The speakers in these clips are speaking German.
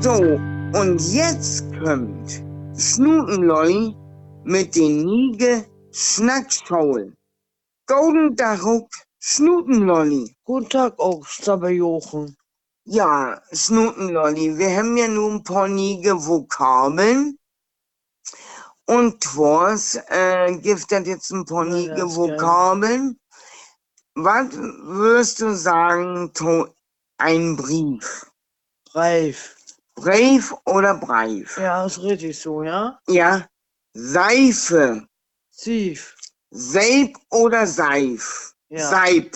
So, und jetzt kommt Schnutenlolli mit den Niege Schnackschaul. Guten Tag, auch Schnutenlolli. Guten Tag auch, Jochen. Ja, Schnutenlolli, wir haben ja nun ein paar Niege Vokabeln. Und was gibt das jetzt ein paar Niege Vokabeln? Was würdest du sagen, ein Brief? Brief. Brief oder Brief? Ja, ist richtig so, ja? Ja. Seife. Sief. Seib oder Seif? Ja. Seib.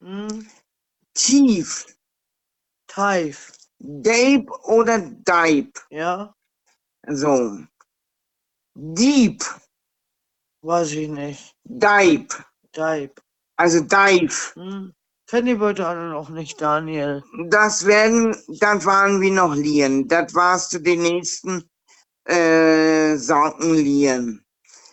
Tief. Teif. Deib oder Deib? Ja? So. Dieb. Weiß ich nicht. Deib. Deib. Also Deif. Kennen die Leute alle noch nicht, Daniel? Das waren wir noch lieren. Das warst du die nächsten Sorten lieren.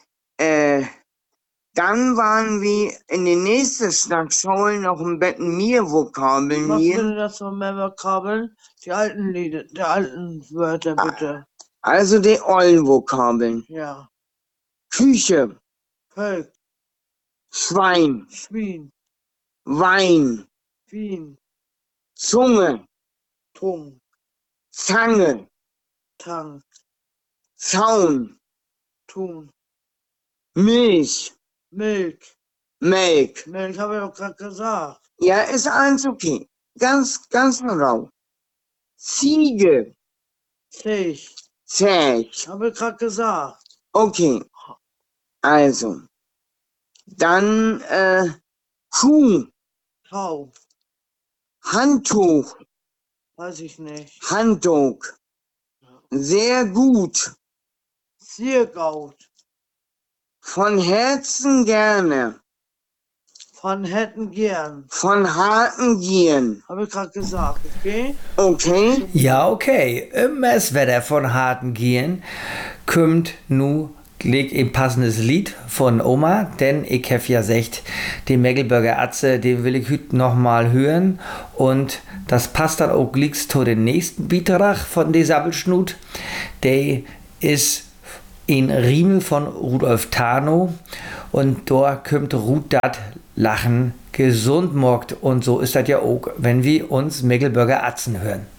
Dann waren wir in den nächsten Schnackschauel noch im Betten mir Vokabeln Was lieren. sind das für mehr Vokabeln? Die alten Lieder, die alten Wörter, bitte. Also die ollen Vokabeln. Ja. Küche. Völk. Schwein. Schwein. Wein. Wien. Zunge. Tung. Zange. Tang. Zaun. Tun. Milch. Milch. Melk. Milch habe ich doch gerade gesagt. Ja, ist alles okay. Ganz rau. Ziege. Zech. Zech. Habe ich gerade gesagt. Okay. Also. Dann, Kuh. Tau. Handtuch. Weiß ich nicht. Handtuch. Sehr gut. Sehr gut. Von Herzen gerne. Von hätten gern. Von harten Gieren. Habe ich gerade gesagt, okay? Okay. Ja, okay. Im Messwetter von harten Gieren kommt nu leg ein passendes Lied von Oma, denn ich hab ja gesagt, den Megelberger Atze, den will ich heute nochmal hören und das passt dann auch gleich zu den nächsten Beitrag von der Sabbelschnut. Der ist in Riemel von Rudolf Tano und da kommt Ruth dat Lachen gesund mockt und so ist das ja auch, wenn wir uns Megelberger Atzen hören.